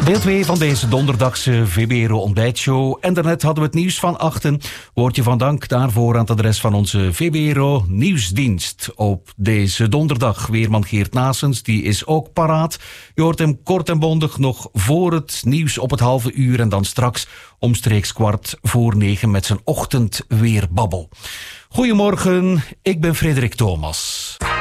Deel 2 van deze donderdagse VBRO ontbijtshow. En daarnet hadden we het nieuws van 8. Woordje van dank daarvoor aan het adres van onze VBRO nieuwsdienst. Op deze donderdag weerman Geert Naessens, die is ook paraat. Je hoort hem kort en bondig nog voor het nieuws op het halve uur. En dan straks omstreeks 8:45 met zijn ochtendweerbabbel. Goedemorgen, ik ben Frederik Thomas.